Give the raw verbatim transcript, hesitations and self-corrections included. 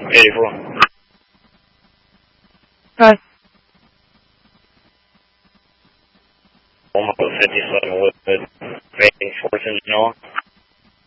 eighty-four. Hi. Almost fifty-seven with the main force engine on.